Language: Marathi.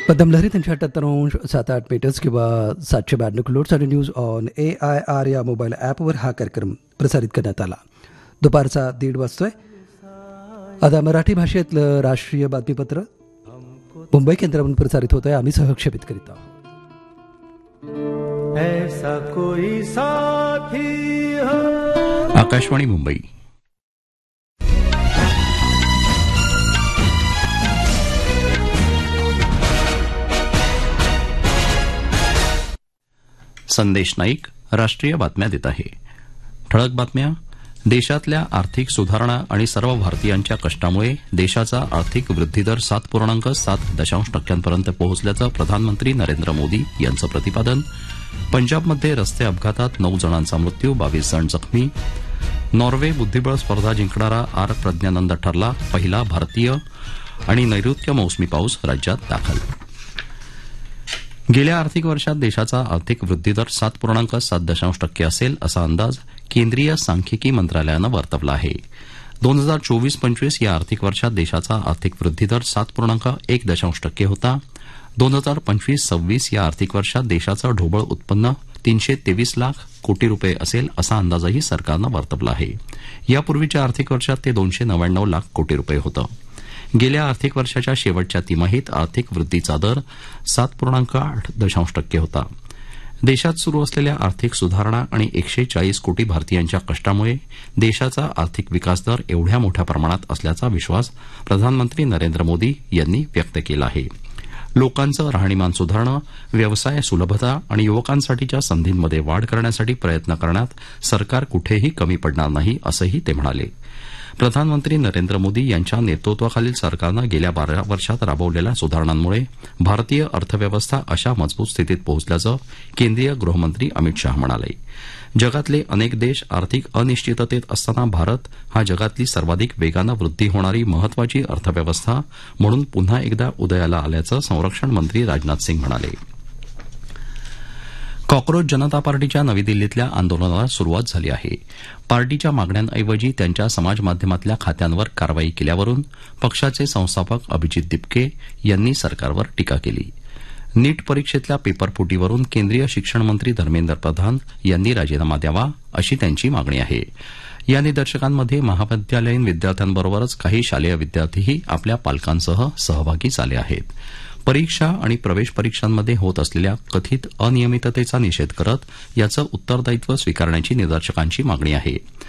पद्मलहरी 378.78 मीटर्स किंवा 792 किलोहर्ट्झ न्यूज ऑन AIR या मोबाईल ॲपवर हा कार्यक्रम प्रसारित करण्यात आला. दुपारचा 1:30 वाजतोय. आता मराठी भाषेतलं राष्ट्रीय बातमीपत्र मुंबई केंद्रावरून प्रसारित होत आहे. आम्ही सहक्षेपित करीत आहोत. ऐसा कोई साथी हो. आकाशवाणी मुंबई. संदेश नाईक राष्ट्रीय बातम्या देत आहे. ठळक बातम्या. देशातल्या आर्थिक सुधारणा आणि सर्व भारतीयांच्या कष्टामुळे देशाचा आर्थिक वृद्धिदर 7.7% पोहोचल्याचं प्रधानमंत्री नरेंद्र मोदी यांचं प्रतिपादन. पंजाबमध्ये रस्ते अपघातात 9 जणांचा मृत्यू, 22 जण जखमी. नॉर्वे बुद्धिबळ स्पर्धा जिंकणारा आर प्रज्ञानंद ठरला पहिला भारतीय. आणि नैऋत्य मोसमी पाऊस राज्यात दाखल. गेल्या आर्थिक वर्षात देशाचा आर्थिक वृद्धिदर 7.7% असेल असा अंदाज केंद्रीय सांख्यिकी मंत्रालयानं वर्तवला आहे. 2024-25 या आर्थिक वर्षात देशाचा आर्थिक वृद्धिदर 7.1% होता. 2025-26 या आर्थिक वर्षात देशाचं ढोबळ उत्पन्न 323 लाख कोटी रुपये असेल असा अंदाजही सरकारनं वर्तवला आहे. यापूर्वीच्या आर्थिक वर्षात ते 299 लाख कोटी रुपये होतं. गेल्या आर्थिक वर्षाच्या शेवटच्या तिमाहीत आर्थिक वृद्धीचा दर 7.8% होता. देशात सुरू असलेल्या आर्थिक सुधारणा आणि 140 कोटी भारतीयांच्या कष्टामुळे देशाचा आर्थिक विकास दर एवढ्या मोठ्या प्रमाणात असल्याचा विश्वास प्रधानमंत्री नरेंद्र मोदी यांनी व्यक्त केला आहे. लोकांचं राहणीमान सुधारणं, व्यवसाय सुलभता आणि युवकांसाठीच्या संधींमध्ये वाढ करण्यासाठी प्रयत्न करण्यात सरकार कुठेही कमी पडणार नाही असंही ते म्हणाले. प्रधानमंत्री नरेंद्र मोदी यांच्या नेतृत्वाखालील सरकारनं गेल्या 12 वर्षात राबवलेल्या सुधारणांमुळे भारतीय अर्थव्यवस्था अशा मजबूत स्थितीत पोहोचल्याचं केंद्रीय गृहमंत्री अमित शाह म्हणाले. जगातले अनेक देश आर्थिक अनिश्चिततेत असताना भारत हा जगातली सर्वाधिक वेगानं वृद्धी होणारी महत्वाची अर्थव्यवस्था म्हणून पुन्हा एकदा उदयाला आल्याचं संरक्षण मंत्री राजनाथ सिंग म्हणाले. कॉक्रोच जनता पार्टीच्या नवी दिल्लीतल्या आंदोलनाला सुरुवात झाली आहे. पार्टीच्या मागण्यांऐवजी त्यांच्या समाजमाध्यमातल्या खात्यांवर कारवाई केल्यावरून पक्षाचे संस्थापक अभिजित दिपके यांनी सरकारवर टीका केली. नीट परीक्षेतल्या पेपरफुटीवरून केंद्रीय शिक्षण मंत्री धर्मेंद्र प्रधान यांनी राजीनामा द्यावा अशी त्यांची मागणी आहे. या निदर्शकांमध्ये महाविद्यालयीन विद्यार्थ्यांबरोबरच काही शालेय विद्यार्थीही आपल्या पालकांसह सहभागी झाले आहेत. परीक्षा आणि प्रवेश परीक्षांमध्ये होत असलेल्या कथित अनियमिततेचा निषेध करत याचं उत्तरदायित्व स्वीकारण्याची निदर्शकांची मागणी आहे.